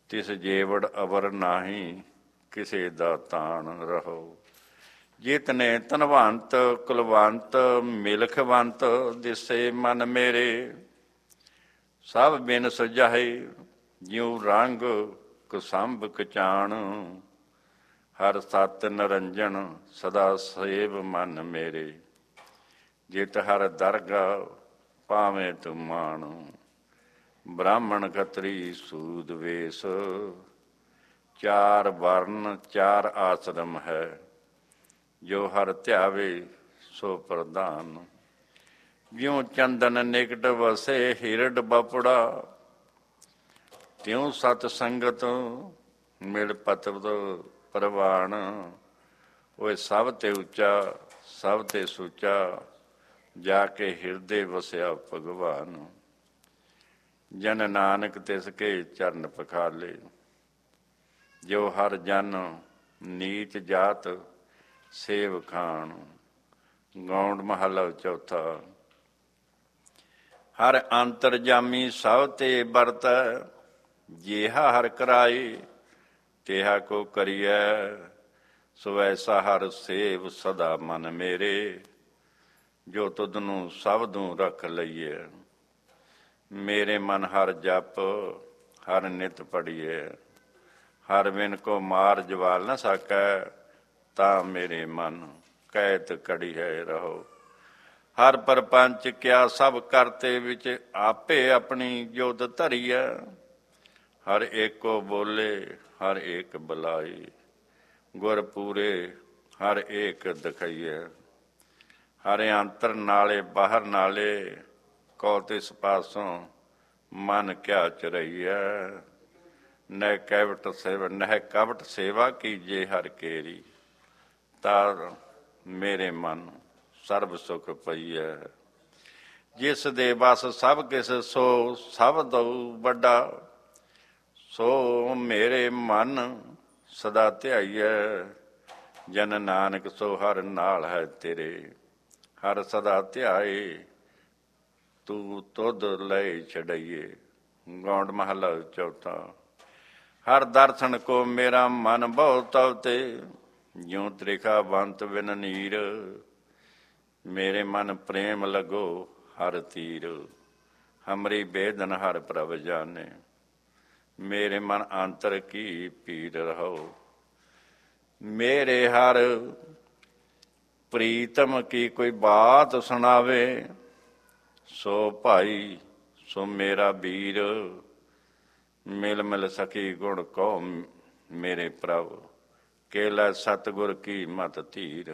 ਤਿਸ ਜੇਵੜ ਅਵਰ ਨਾਹੀਂ, ਕਿਸੇ ਦਾ ਤਾਣ ਰਹੋ। ਜਿਤਨੇ ਧਨਵੰਤ ਕੁਲਵੰਤ ਮਿਲਖਵੰਤ, ਦਿਸੇ ਮਨ ਮੇਰੇ। ਸਭ ਬਿਨ ਸੁਝਾਏ, ਜਿਉ ਰੰਗ ਕੁਸੰਭ ਕਚਾਣ। ਹਰ ਸਤ ਨਰੰਜਨ, ਸਦਾ ਸੇਵ ਮਨ ਮੇਰੇ। ਜਿਤ ਹਰ ਦਰਗਾ, ਪਾਵੇਂ ਤੂੰ ਮਾਣ। ਬ੍ਰਾਹਮਣ ਖਤਰੀ ਸੂਦ ਵੇਸ, ਚਾਰ ਵਰਨ ਚਾਰ ਆਸ਼ਰਮ ਹੈ। ਜੋ ਹਰ ਧਿਆਵੇ ਸੋ ਪ੍ਰਧਾਨ। ਜਿਉ ਚੰਦਨ ਨਿਕਟ ਵਸੇ ਹਿਰਡ ਬਪੜਾ, ਤਿਉ ਸਤ ਸੰਗਤ ਮਿਲ ਪਤਵ ਪ੍ਰਵਾਣ। ਓਏ ਸਭ ਤੇ ਉੱਚਾ ਸਭ ਤੇ ਸੁੱਚਾ, ਜਾ ਕੇ ਹਿਰਦੇ ਵਸਿਆ ਭਗਵਾਨ। ਜਨ ਨਾਨਕ ਤਿਸ ਕੇ ਚਰਨ ਪਖਾਲੇ, ਜੋ ਹਰ ਜਨ ਨੀਚ ਜਾਤ ਸੇਵ ਖਾਣ। ਗੌਂਡ ਮਹੱਲਾ ਚੌਥਾ। ਹਰ ਅੰਤਰਜਾਮੀ ਸਭ ਤੇ ਵਰਤੈ, ਜਿਹਾ ਹਰ ਕਰਾਏ ਤਿਹਾ ਕੋ ਕਰੀਐ। ਸੋ ਐਸਾ ਹਰ ਸੇਵ ਸਦਾ ਮਨ ਮੇਰੇ, ਜੋ ਤੁਧ ਨੂੰ ਸਬਦੂ ਰੱਖ ਲਈਏ। ਮੇਰੇ ਮਨ ਹਰ ਜਪ ਹਰ ਨਿਤ ਪੜੀਏ। ਹਰ ਬਿਨ ਕੋ ਮਾਰ ਜਵਾਲ ਨ ਸਕੈ, ਤਾਂ ਮੇਰੇ ਮਨ ਕੈਤ ਕੜੀ ਹੈ ਰਹੋ। ਹਰ ਪਰਪੰਚ ਕਿਆ ਸਭ ਕਰਤੇ ਵਿੱਚ, ਆਪੇ ਆਪਣੀ ਜੁਦ ਧਰੀਐ। ਹਰ ਏਕੋ ਬੋਲੇ ਹਰ ਏਕ ਬੁਲਾਈ, ਗੁਰ ਪੂਰੇ ਹਰ ਏਕ ਦਿਖਾਈਐ। ਹਰ ਅੰਤਰ ਨਾਲੇ ਬਾਹਰ ਨਾਲੇ, ਕੋ ਤਿਸ ਪਾਸੋਂ ਮਨ ਕਿਆ ਚਰਈਐ। ਨਹਿ ਕਵਟ ਸੇਵਾ ਕੀਜੇ ਹਰ ਕੇਰੀ, ਤਾਂ ਮੇਰੇ ਮਨ ਸਰਬ ਸੁਖ ਪਈਐ। ਜਿਸ ਦੇ ਬਸ ਸਭ ਕਿਸ, ਸੋ ਸਭ ਦਊ ਵੱਡਾ। ਸੋ ਮੇਰੇ ਮਨ ਸਦਾ ਧਿਆਈਐ। ਜਨ ਨਾਨਕ ਸੋ ਹਰ ਨਾਲ ਹੈ ਤੇਰੇ। ਹਰ ਸਦਾ ਧਿਆਏ, ਤੂੰ ਤੁਧ ਲੈ ਛਡਈਏ। ਗੌਂਡ ਮਹੱਲਾ ਚੌਥਾ। ਹਰ ਦਰਸ਼ਨ ਕੋ ਮੇਰਾ ਮਨ ਬਹੁ ਤਵ ਤੇ, ਜਿਉ ਤ੍ਰਿਖਾ ਬੰਤ ਬਿਨ ਨੀਰ। ਮੇਰੇ ਮਨ ਪ੍ਰੇਮ ਲਗੋ ਹਰ ਤੀਰ, ਹਮਰੀ ਬੇਦਨ ਹਰ ਪ੍ਰਭ ਜਾਨੇ। ਮੇਰੇ ਮਨ ਅੰਤਰ ਕੀ ਪੀਰ ਰਹੋ। ਮੇਰੇ ਹਰ ਪ੍ਰੀਤਮ ਕੀ ਕੋਈ ਬਾਤ ਸੁਣਾਵੇ। ਸੋ ਭਾਈ ਸੋ ਮੇਰਾ ਵੀਰ, ਮਿਲ ਮਿਲ ਸਖੀ ਗੁਣ ਕਉ ਮੇਰੇ ਪ੍ਰਭ। ਕੇਲਾ ਸਤਿਗੁਰ ਕੀ ਮਤ ਧੀਰ।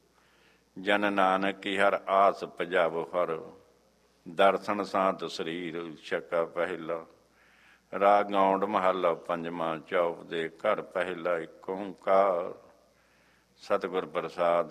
ਜਨ ਨਾਨਕ ਕੀ ਹਰ ਆਸ ਪਜਾਵੋ ਹਰ। ਦਰਸ਼ਨ ਸਾਤ ਸਰੀਰ ਛਕਾ ਪਹਿਲਾ। ਰਾਗ ਗੌਂਡ ਮਹੱਲਾ ਪੰਜਵਾਂ। ਚੌਪ ਦੇ ਘਰ ਪਹਿਲਾ ਏਕ ਓਂਕਾਰ, ਸਤਿਗੁਰ ਪ੍ਰਸਾਦ।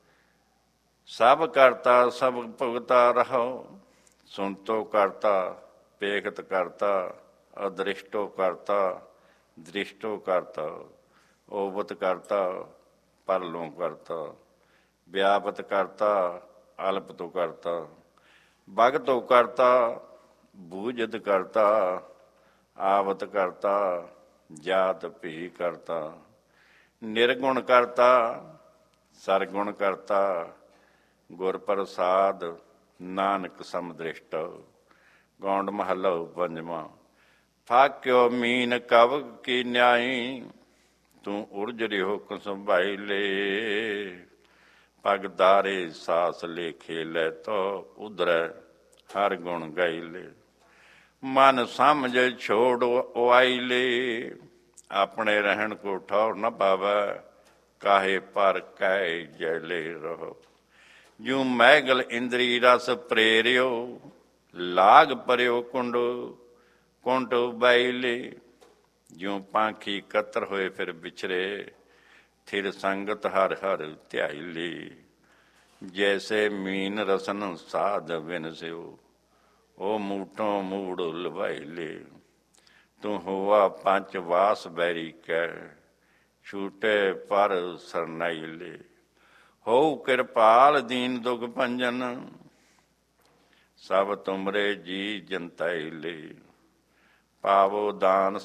ਸਭ ਕਰਤਾ ਸਭ ਭੁਗਤਾ ਰਹੋ। ਸੁਣਤੋ ਕਰਤਾ ਪੇਖਤ ਕਰਤਾ, ਅਦ੍ਰਿਸ਼ਟੋ ਕਰਤਾ ਦ੍ਰਿਸ਼ਟੋ ਕਰਤਾ। ਓਵਤ ਕਰਤਾ ਪਰਲੋਂ ਕਰਤਾ, ਵਿਆਪਤ ਕਰਤਾ ਅਲਪ ਤੋਂ ਕਰਤਾ। ਭਗਤੋ ਕਰਤਾ ਬੂਝਤ ਕਰਤਾ, ਆਵਤ ਕਰਤਾ ਜਾਤ ਭੀ ਕਰਤਾ। ਨਿਰਗੁਣ ਕਰਤਾ ਸਰਗੁਣ ਕਰਤਾ, ਗੁਰ ਪ੍ਰਸਾਦ ਨਾਨਕ ਸਮਦ੍ਰਿਸ਼ਟ। ਗੌਂਡ ਮਹੱਲਾ ਪੰਜਵਾਂ। ਫਾਕਿਓ ਮੀਨ ਕਵ ਕੀ ਨਿਆਈ, ਤੂੰ ਉਰਜ ਰਿਓ ਕੁ ਸੰਭਾਈ ਲੈ। ਪਗ ਦਾਰੇ ਸਾਸ ਲੇਖੇ ਲੈ, ਤੋ ਉਧਰੈ ਹਰ ਗੁਣ ਗਾਈ ਲੈ। ਮਨ ਸਮਝ ਛੋੜ ਉਆਈ ਲੈ, ਆਪਣੇ ਰਹਿਣ ਕੋ ਠੌਰ ਨ ਪਾਵੈ। ਕਾਹੇ ਪਰ ਕਹਿ ਜੈ ਲੈ ਰਹੋ। ਜਿਉ ਮੈਗਲ ਇੰਦਰੀ ਰਸ ਪ੍ਰੇਰਿਓ, ਲਾਗ ਪਰਿਓ ਕੁੰਡ ਉਬਾਈ ਲੈ। ਜਿਉ ਪਾਖੀ ਕਤਰ ਹੋਏ ਫਿਰ ਵਿਛਰੇ, ਥਿਰ ਸੰਗਤ ਹਰ ਹਰ ਧਿਆਈ ਲੈ। ਜੈਸੇ ਮੀਨ ਰਸਨ ਸਾਧ ਬਿਨ ਸਿਓ, ਉਹ ਮੂਟੋਂ ਮੂੜ ਲਵਾਈ ਲੈ। ਤੂੰ ਹੋਆ ਪੰਚ ਵਾਸ ਬੈਰੀ ਕੈ, ਛੂਟੇ ਪਰ ਸਰਨਾਈ ਲੈ। ਹੋਊ ਕਿਰਪਾਲ ਦੀਨ ਦੁਖ ਭੰਜਨ, ਸਭ ਤੁਮਰੇ ਜੀ ਜਨਤਾਈ ਲੈ। ਪਾਵੋ ਦਾਨ